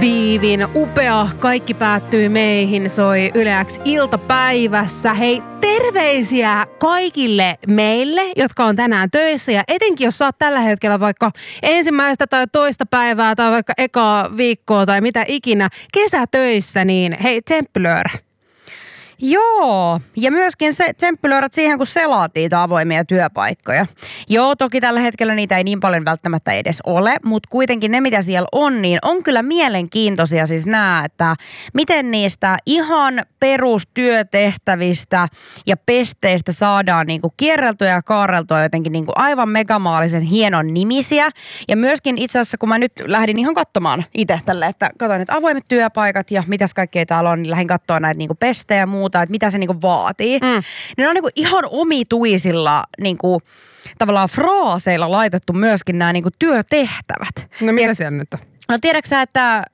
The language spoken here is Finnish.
Viivin upea Kaikki päättyy meihin soi Yle X iltapäivässä. Hei, terveisiä kaikille meille, jotka on tänään töissä. Ja etenkin jos sä oot tällä hetkellä vaikka ensimmäistä tai toista päivää tai vaikka ekaa viikkoa tai mitä ikinä kesätöissä, niin hei, temppylöörä. Joo, ja myöskin se tsemppylöörät siihen, kun selaat niitä avoimia työpaikkoja. Joo, toki tällä hetkellä niitä ei niin paljon välttämättä edes ole, mutta kuitenkin ne, mitä siellä on, niin on kyllä mielenkiintoisia siis nämä, että miten niistä ihan perustyötehtävistä ja pesteistä saadaan niinku kierreltyä ja kaarreltua jotenkin niinku aivan megamaalisen hienon nimisiä. Ja myöskin itse asiassa, kun mä nyt lähdin ihan katsomaan itse tälle, että katsoin, että avoimet työpaikat ja mitäs kaikkea täällä on, niin lähdin katsoa näitä niinku pestejä ja muuta, että mitä se niinku vaatii. Niin ne on niinku ihan omituisilla niinku, tavallaan fraaseilla laitettu myöskin nämä niinku työtehtävät. No mitä siellä nyt on? No tiedätkö sä, että